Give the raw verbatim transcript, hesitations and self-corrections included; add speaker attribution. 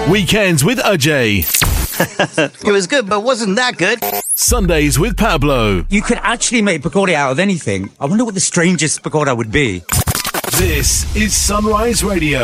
Speaker 1: Weekends with Ajay.
Speaker 2: It was good, but wasn't that good.
Speaker 1: Sundays with Pablo.
Speaker 3: You could actually make pakora out of anything. I wonder what the strangest pakora would be.
Speaker 1: This is Sunrise Radio.